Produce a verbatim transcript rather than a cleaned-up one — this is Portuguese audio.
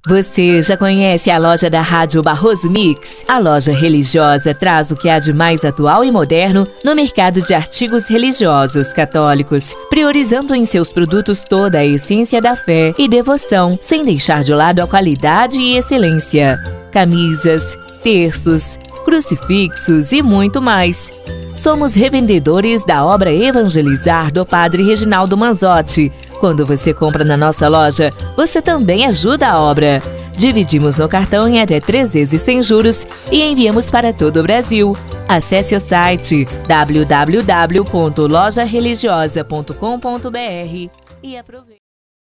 Você já conhece a loja da Rádio Barroso Mix? A loja religiosa traz o que há de mais atual e moderno no mercado de artigos religiosos católicos, priorizando em seus produtos toda a essência da fé e devoção, sem deixar de lado a qualidade e excelência. Camisas, terços, crucifixos e muito mais. Somos revendedores da obra Evangelizar do Padre Reginaldo Manzotti. Quando você compra na nossa loja, você também ajuda a obra. Dividimos no cartão em até três vezes sem juros e enviamos para todo o Brasil. Acesse o site w w w ponto loja religiosa ponto com ponto b r e aproveite.